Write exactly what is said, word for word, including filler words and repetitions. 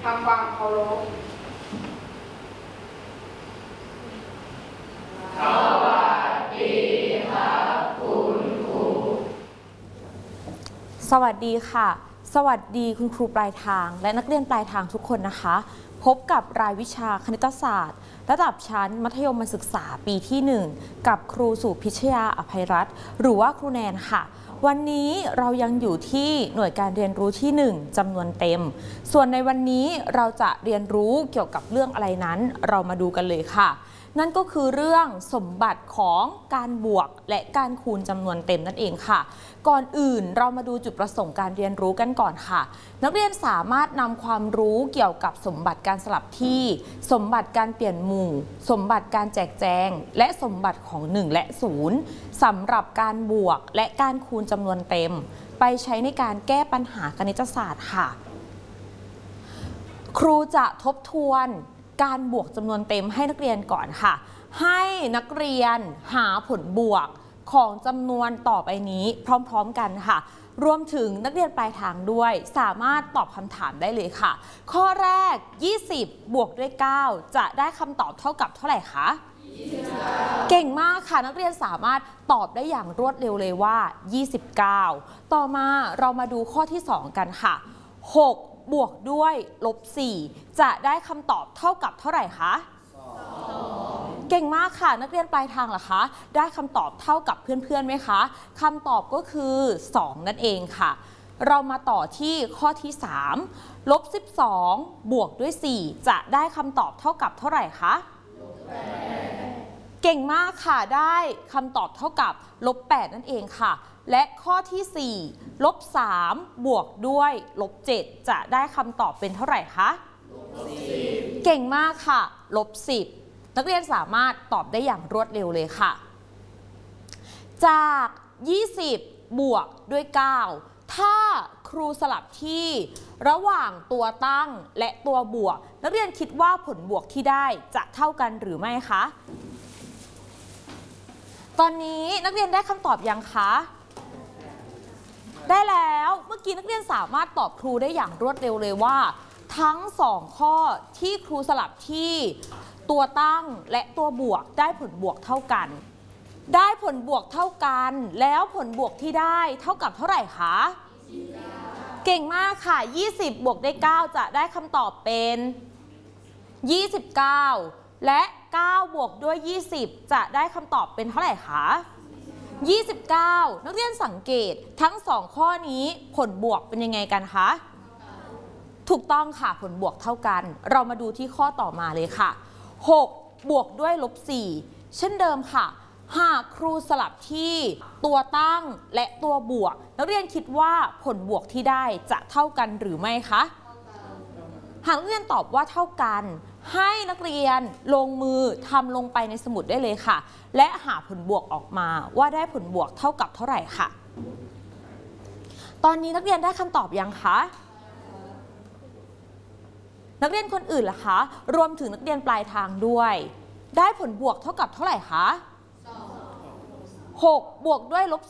ทำความเคารพสวัสดีครับคุณครูสวัสดีค่ะสวัสดีคุณครูปลายทางและนักเรียนปลายทางทุกคนนะคะพบกับรายวิชาคณิตศาสตร์ระดับชั้นมัธยมศึกษาปีที่หนึ่งกับครูสุพิชยาอภัยรัตน์หรือว่าครูแนนค่ะวันนี้เรายังอยู่ที่หน่วยการเรียนรู้ที่หนึ่งจำนวนเต็มส่วนในวันนี้เราจะเรียนรู้เกี่ยวกับเรื่องอะไรนั้นเรามาดูกันเลยค่ะนั่นก็คือเรื่องสมบัติของการบวกและการคูณจำนวนเต็มนั่นเองค่ะก่อนอื่นเรามาดูจุดประสงค์การเรียนรู้กันก่อนค่ะนักเรียนสามารถนำความรู้เกี่ยวกับสมบัติการสลับที่สมบัติการเปลี่ยนหมู่สมบัติการแจกแจงและสมบัติของหนึ่งและศูนย์สำหรับการบวกและการคูณจำนวนเต็มไปใช้ในการแก้ปัญหาคณิตศาสตร์ค่ะครูจะทบทวนการบวกจำนวนเต็มให้นักเรียนก่อนค่ะให้นักเรียนหาผลบวกของจำนวนต่อไปนี้พร้อมๆกันค่ะรวมถึงนักเรียนปลายทางด้วยสามารถตอบคำถามได้เลยค่ะข้อแรกยี่สิบบวกด้วยเก้าจะได้คำตอบเท่ากับเท่าไหร่คะยี่สิบเก้าเก่งมากค่ะนักเรียนสามารถตอบได้อย่างรวดเร็วเลยว่ายี่สิบเก้าต่อมาเรามาดูข้อที่สองกันค่ะหกบวกด้วยลบสี่จะได้คำตอบเท่ากับเท่าไหร่คะเก่งมากค่ะนักเรียนปลายทางเหรอคะได้คำตอบเท่ากับเพื่อนๆไหมคะคำตอบก็คือสองนั่นเองค่ะเรามาต่อที่ข้อที่สามลบสิบสองบวกด้วยสี่จะได้คำตอบเท่ากับเท่าไหร่คะเก่งมากค่ะได้คำตอบเท่ากับลบแปดนั่นเองค่ะและข้อที่สี่ลบสามบวกด้วยลบเจ็ดจะได้คำตอบเป็นเท่าไหร่คะเก่งมากค่ะลบสิบนักเรียนสามารถตอบได้อย่างรวดเร็วเลยค่ะจากยี่สิบบวกด้วยเก้าถ้าครูสลับที่ระหว่างตัวตั้งและตัวบวกนักเรียนคิดว่าผลบวกที่ได้จะเท่ากันหรือไม่คะตอนนี้นักเรียนได้คำตอบยังคะได้แล้วเมื่อกี้นักเรียนสามารถตอบครูได้อย่างรวดเร็วเลยว่าทั้งสองข้อที่ครูสลับที่ตัวตั้งและตัวบวกได้ผลบวกเท่ากันได้ผลบวกเท่ากันแล้วผลบวกที่ได้เท่ากับเท่าไหร่คะเก่งมากค่ะยี่สิบบวกได้เก้าจะได้คำตอบเป็นยี่สิบเก้าและเก้าบวกด้วยยี่สิบจะได้คำตอบเป็นเท่าไหร่คะยี่สิบเก้านักเรียนสังเกตทั้งสองข้อนี้ผลบวกเป็นยังไงกันคะถูกต้องค่ะผลบวกเท่ากันเรามาดูที่ข้อต่อมาเลยค่ะหกบวกด้วยลบสี่เช่นเดิมค่ะหากครูสลับที่ตัวตั้งและตัวบวกนักเรียนคิดว่าผลบวกที่ได้จะเท่ากันหรือไม่คะหากนักเรียนตอบว่าเท่ากันให้นักเรียนลงมือทำลงไปในสมุดได้เลยค่ะและหาผลบวกออกมาว่าได้ผลบวกเท่ากับเท่าไหร่ค่ะตอนนี้นักเรียนได้คำตอบยังคะนักเรียนคนอื่นล่ะคะรวมถึงนักเรียนปลายทางด้วยได้ผลบวกเท่ากับเท่าไหร่คะหกบวกด้วยลบ